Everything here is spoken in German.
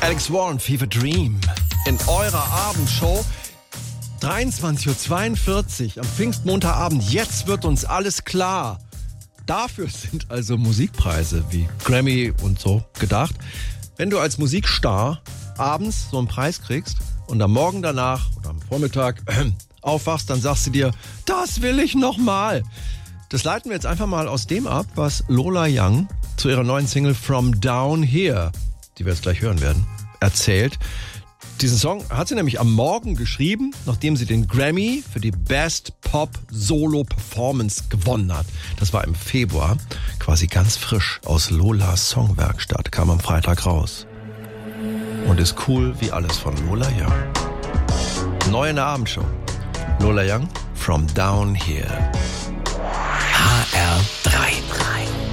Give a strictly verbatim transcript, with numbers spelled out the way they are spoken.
Alex Warren, Fever Dream. In eurer Abendshow. dreiundzwanzig Uhr zweiundvierzig am Pfingstmontagabend. Jetzt wird uns alles klar. Dafür sind also Musikpreise wie Grammy und so gedacht. Wenn du als Musikstar abends so einen Preis kriegst und am Morgen danach oder am Vormittag äh, aufwachst, dann sagst du dir, das will ich nochmal. Das leiten wir jetzt einfach mal aus dem ab, was Lola Young zu ihrer neuen Single From Down Here, die wir jetzt gleich hören werden, erzählt. Diesen Song hat sie nämlich am Morgen geschrieben, nachdem sie den Grammy für die Best Pop Solo Performance gewonnen hat. Das war im Februar, quasi ganz frisch aus Lolas Songwerkstatt, kam am Freitag raus. Und ist cool wie alles von Lola Young. Neu in der Abendshow. Lola Young, From Down Here. H R drei.